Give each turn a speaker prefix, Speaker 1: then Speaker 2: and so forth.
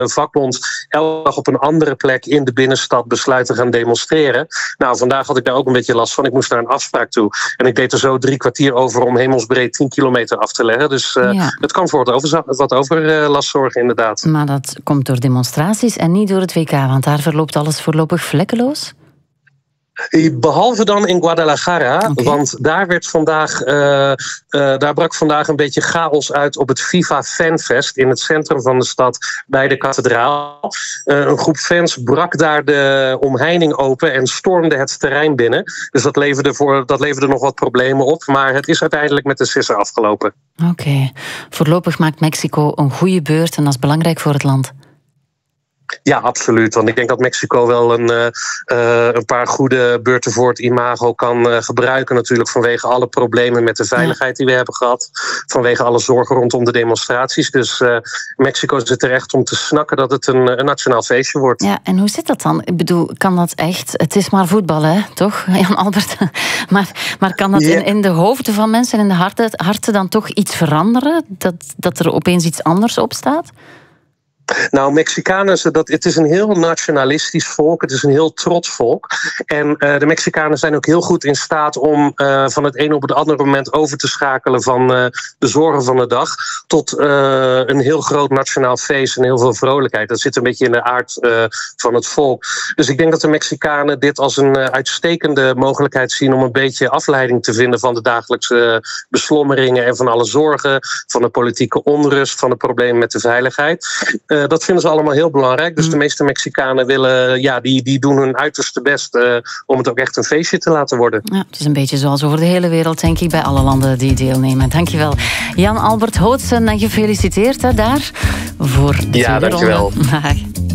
Speaker 1: vakbond elke dag op een andere plek in de binnenstad besluit te gaan demonstreren. Nou, vandaag had ik daar ook een beetje last van. Ik moest naar een afspraak toe. En ik deed er zo 3 kwartier over om hemelsbreed 10 kilometer af te leggen. Dus het kan voor wat overlast zorgen, inderdaad.
Speaker 2: Maar dat komt door demonstraties en niet door het WK, want daar verloopt alles voorlopig vlekkeloos?
Speaker 1: Behalve dan in Guadalajara, want daar brak vandaag een beetje chaos uit op het FIFA Fanfest in het centrum van de stad bij de kathedraal. Een groep fans brak daar de omheining open en stormde het terrein binnen. Dus dat leverde nog wat problemen op, maar het is uiteindelijk met de sisser afgelopen.
Speaker 2: Oké. Voorlopig maakt Mexico een goede beurt en dat is belangrijk voor het land.
Speaker 1: Ja, absoluut. Want ik denk dat Mexico wel een paar goede beurten voor het imago kan gebruiken. Natuurlijk vanwege alle problemen met de veiligheid die we hebben gehad. Vanwege alle zorgen rondom de demonstraties. Dus Mexico zit er echt om te snakken dat het een nationaal feestje wordt.
Speaker 2: Ja, en hoe zit dat dan? Ik bedoel, kan dat echt... Het is maar voetbal, hè? Toch, Jan Albert? Maar kan dat in de hoofden van mensen en in de harten dan toch iets veranderen? Dat er opeens iets anders op staat?
Speaker 1: Nou, Mexicanen, het is een heel nationalistisch volk. Het is een heel trots volk. En de Mexicanen zijn ook heel goed in staat om van het ene op het andere moment over te schakelen van de zorgen van de dag tot een heel groot nationaal feest en heel veel vrolijkheid. Dat zit een beetje in de aard van het volk. Dus ik denk dat de Mexicanen dit als een uitstekende mogelijkheid zien om een beetje afleiding te vinden van de dagelijkse beslommeringen en van alle zorgen, van de politieke onrust, van de problemen met de veiligheid. Dat vinden ze allemaal heel belangrijk. Dus de meeste Mexicanen die doen hun uiterste best om het ook echt een feestje te laten worden.
Speaker 2: Ja, het is een beetje zoals over de hele wereld, denk ik, bij alle landen die deelnemen. Dankjewel. Jan Albert Hootsen, en gefeliciteerd daar voor de tweede ronde.
Speaker 1: Ja, dankjewel.
Speaker 2: Dag.